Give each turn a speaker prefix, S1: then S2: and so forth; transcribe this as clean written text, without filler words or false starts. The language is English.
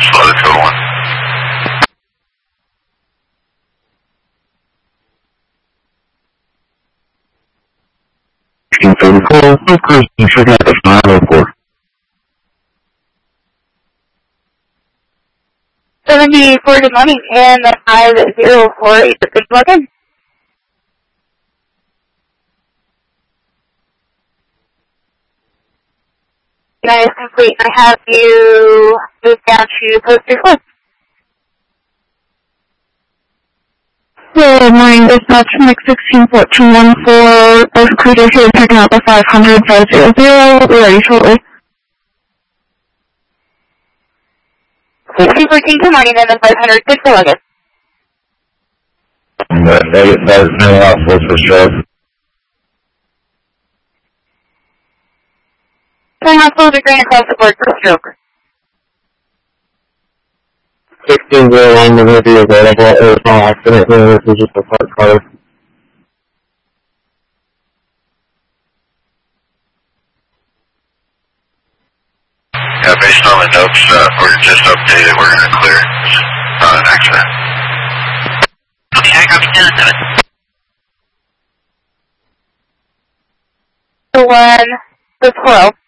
S1: Slow the total one.
S2: Of course, you should have a 904.
S3: 74, good morning, and 5048, good morning. That is complete. I have you moved down to post 4.
S4: Good morning, dispatch Mix 161414, both cruisers here picking up the 500 500. We're ready shortly.
S3: 1614, good morning, and the 500, good for luggage.
S2: That is no off for sure.
S3: Turn hospital to Green across the board for stroke.
S2: 1601 will be available. There was no accident here. This is just a parked car.
S1: Yeah, based on the notes we're just updated, we're going to clear. Not an accident. Okay, I copy 10-7.
S3: 1, the 12.